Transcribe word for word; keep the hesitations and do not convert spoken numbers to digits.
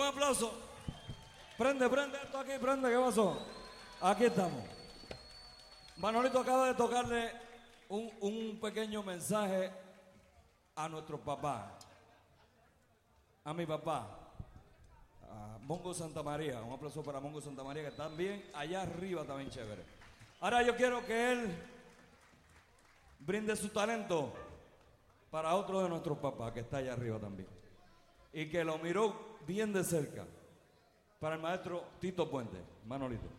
aplauso. Prende, prende esto aquí, prende, ¿qué pasó? Aquí estamos. Manolito acaba de tocarle un, un pequeño mensaje a nuestro papá, a mi papá, a Mongo Santa María. Un aplauso para Mongo Santa María, que también allá arriba también chévere. Ahora yo quiero que él brinde su talento para otro de nuestros papás que está allá arriba también y que lo miró bien de cerca, para el maestro Tito Puente. Manolito.